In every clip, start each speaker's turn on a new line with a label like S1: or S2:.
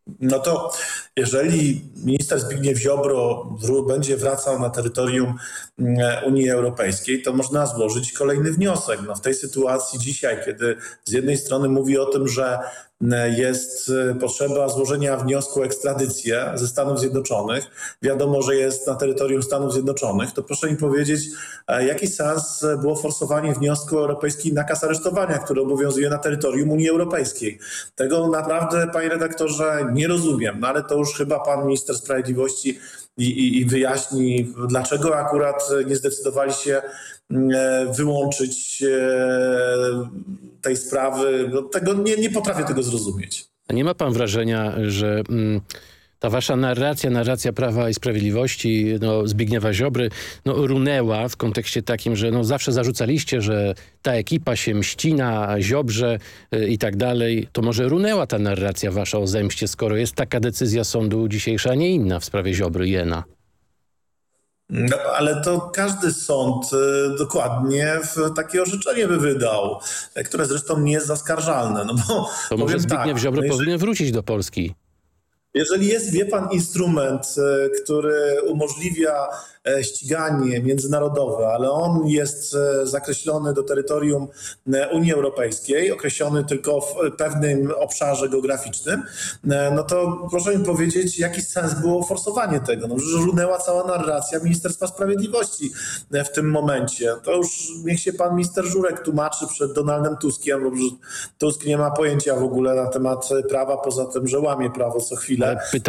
S1: No to jeżeli minister Zbigniew Ziobro będzie wracał na terytorium Unii Europejskiej, to można złożyć kolejny wniosek. No w tej sytuacji dzisiaj, kiedy z jednej strony mówi o tym, że jest potrzeba złożenia wniosku o ekstradycję ze Stanów Zjednoczonych, wiadomo, że jest na terytorium Stanów Zjednoczonych, to proszę mi powiedzieć, jaki sens było forsowanie wniosku o europejski nakaz aresztowania, który obowiązuje na terytorium Unii Europejskiej. Tego naprawdę, panie redaktorze, nie rozumiem, no ale to już chyba pan minister sprawiedliwości i wyjaśni, dlaczego akurat nie zdecydowali się wyłączyć tej sprawy. No, nie potrafię tego zrozumieć.
S2: A nie ma pan wrażenia, że ta wasza narracja Prawa i Sprawiedliwości, Zbigniewa Ziobry, runęła w kontekście takim, że zawsze zarzucaliście, że ta ekipa się mści na Ziobrze i tak dalej. To może runęła ta narracja wasza o zemście, skoro jest taka decyzja sądu dzisiejsza, a nie inna w sprawie Ziobry i Ena.
S1: No, ale to każdy sąd dokładnie takie orzeczenie by wydał, które zresztą nie jest zaskarżalne. No bo
S2: to może Zbigniew Ziobro powinien wrócić do Polski.
S1: Jeżeli jest, wie pan, instrument, który umożliwia ściganie międzynarodowe, ale on jest zakreślony do terytorium Unii Europejskiej, określony tylko w pewnym obszarze geograficznym, no to proszę mi powiedzieć, jaki sens było forsowanie tego? No, że runęła cała narracja Ministerstwa Sprawiedliwości w tym momencie. To już niech się pan minister Żurek tłumaczy przed Donaldem Tuskiem, bo Tusk nie ma pojęcia w ogóle na temat prawa, poza tym, że łamie prawo co chwilę.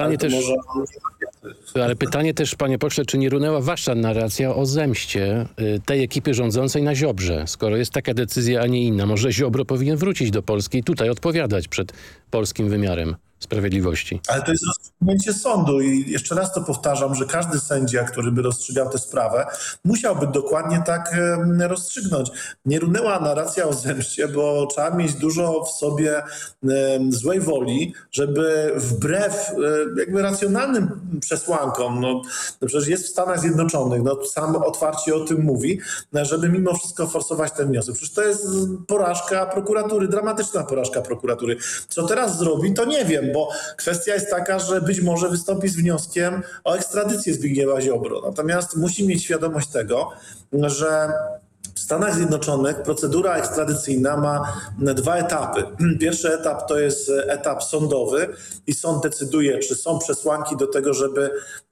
S2: Ale pytanie też, panie pośle, czy nie runęła wasza narracja o zemście tej ekipy rządzącej na Ziobrze? Skoro jest taka decyzja, a nie inna, może Ziobro powinien wrócić do Polski i tutaj odpowiadać przed polskim wymiarem sprawiedliwości.
S1: Ale to jest rozstrzygnięcie sądu i jeszcze raz to powtarzam, że każdy sędzia, który by rozstrzygał tę sprawę, musiałby dokładnie tak rozstrzygnąć. Nie runęła narracja o zemście, bo trzeba mieć dużo w sobie złej woli, żeby wbrew jakby racjonalnym przesłankom, no przecież jest w Stanach Zjednoczonych, no sam otwarcie o tym mówi, żeby mimo wszystko forsować ten wniosek. Przecież to jest porażka prokuratury, dramatyczna porażka prokuratury. Co teraz zrobi, to nie wiem, bo kwestia jest taka, że być może wystąpi z wnioskiem o ekstradycję Zbigniewa Ziobro. Natomiast musi mieć świadomość tego, że w Stanach Zjednoczonych procedura ekstradycyjna ma dwa etapy. Pierwszy etap to jest etap sądowy i sąd decyduje, czy są przesłanki do tego, żeby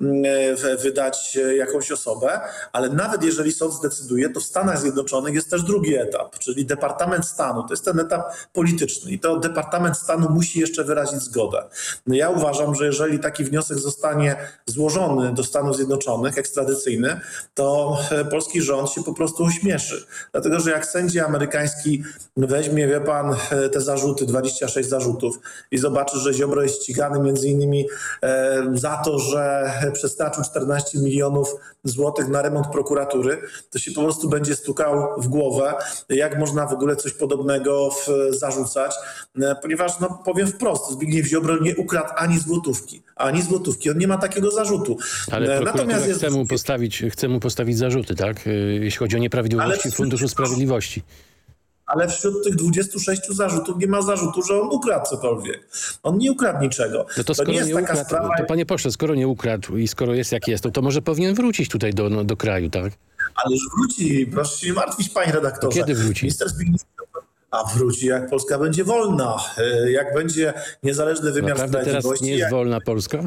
S1: wydać jakąś osobę, ale nawet jeżeli sąd zdecyduje, to w Stanach Zjednoczonych jest też drugi etap, czyli Departament Stanu. To jest ten etap polityczny i to Departament Stanu musi jeszcze wyrazić zgodę. Ja uważam, że jeżeli taki wniosek zostanie złożony do Stanów Zjednoczonych, ekstradycyjny, to polski rząd się po prostu ośmieszy. Dlatego, że jak sędzia amerykański weźmie, wie pan, te zarzuty, 26 zarzutów i zobaczy, że Ziobro jest ścigany między innymi za to, że przeznaczył 14 milionów złotych na remont prokuratury, to się po prostu będzie stukał w głowę, jak można w ogóle coś podobnego zarzucać, ponieważ, no powiem wprost, Zbigniew Ziobro nie ukradł ani złotówki, on nie ma takiego zarzutu.
S2: Ale natomiast chce mu postawić zarzuty, tak? Jeśli chodzi o nieprawidłowości w Funduszu Sprawiedliwości.
S1: Ale wśród tych 26 zarzutów nie ma zarzutu, że on ukradł cokolwiek. On nie ukradł niczego.
S2: No to skoro nie ukradł, to panie pośle, skoro nie ukradł i skoro jest jak jest, to może powinien wrócić tutaj do kraju, tak?
S1: Ależ wróci, proszę się nie martwić, panie redaktorze.
S2: To kiedy wróci?
S1: Minister Zbigniew wróci, jak Polska będzie wolna, jak będzie niezależny wymiar sprawiedliwości.
S2: Teraz nie jest wolna Polska?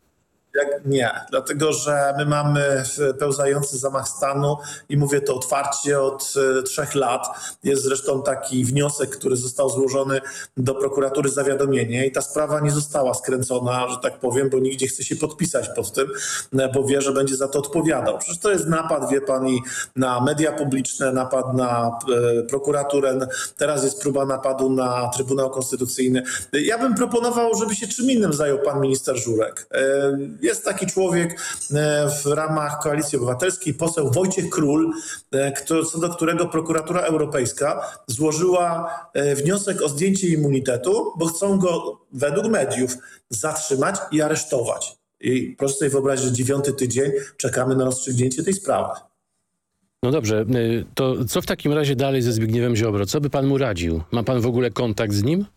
S1: Nie, dlatego że my mamy pełzający zamach stanu i mówię to otwarcie od 3 lat. Jest zresztą taki wniosek, który został złożony do prokuratury, zawiadomienie i ta sprawa nie została skręcona, że tak powiem, bo nikt nie chce się podpisać pod tym, bo wie, że będzie za to odpowiadał. Przecież to jest napad, wie pan, i na media publiczne, napad na prokuraturę, teraz jest próba napadu na Trybunał Konstytucyjny. Ja bym proponował, żeby się czym innym zajął pan minister Żurek. Jest taki człowiek w ramach Koalicji Obywatelskiej, poseł Wojciech Król, co do którego prokuratura europejska złożyła wniosek o zdjęcie immunitetu, bo chcą go według mediów zatrzymać i aresztować. I proszę sobie wyobrazić, że 9. tydzień czekamy na rozstrzygnięcie tej sprawy.
S2: No dobrze, to co w takim razie dalej ze Zbigniewem Ziobro? Co by pan mu radził? Ma pan w ogóle kontakt z nim?